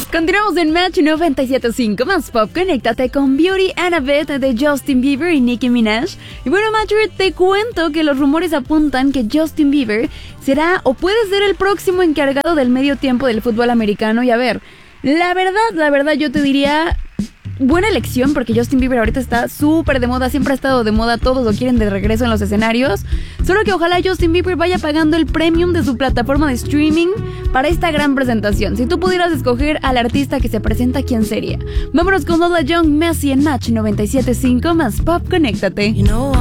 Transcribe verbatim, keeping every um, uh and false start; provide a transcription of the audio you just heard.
Continuamos en Match noventa y siete punto cinco más pop. Conéctate con Beauty and a Bit de Justin Bieber y Nicki Minaj. Y bueno, Match, te cuento que los rumores apuntan que Justin Bieber será o puede ser el próximo encargado del medio tiempo del fútbol americano. Y a ver, la verdad, la verdad yo te diría... buena elección, porque Justin Bieber ahorita está súper de moda, siempre ha estado de moda, todos lo quieren de regreso en los escenarios. Solo que ojalá Justin Bieber vaya pagando el premium de su plataforma de streaming para esta gran presentación. Si tú pudieras escoger al artista que se presenta, ¿quién sería? Vámonos con Lola Young, Messi en Match noventa y siete punto cinco más pop, conéctate. You know